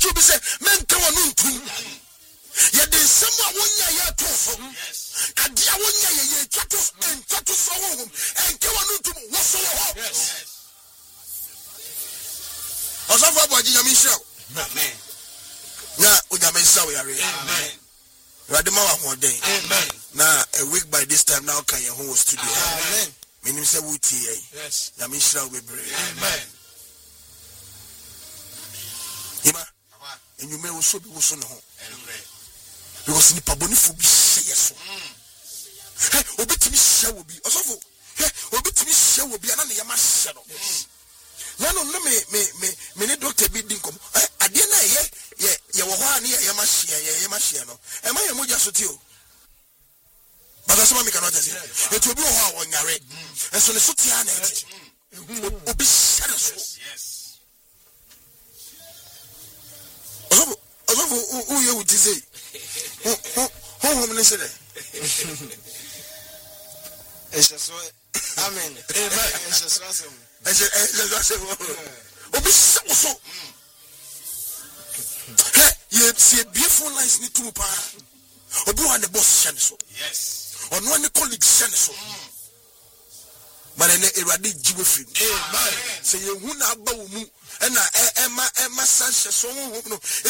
to be said, men come on to. Yet there's someone 1 year here to so. And the 1 year here to so home and come on to what's so home. Also for Bajina Michel. Amen. Now, we are amen. Radima one day. Amen. Now, a week by this time now, can you hold studio? Amen. Meaning, say, yes. Yamisha will be brave. Amen. And you may also be also know. Because in the Pabonifu be yes. Hey, obit me shall be also. Hey, obit me shall be an Yamasha. No, me doctor be dinkum. I didn't ye were near Yamashia. Am I a moja sotio? But that's what we cannot say. It will be how on your red. And so the Sotianet will be shadows. Yes. Who you would say? Home minister. Amen. You see a beautiful life need to power. Or do on the boss channel. Yes. Or no one colleague channel. But in a radi jiwfin. Amen. Say you won't have and Emma Sanchez.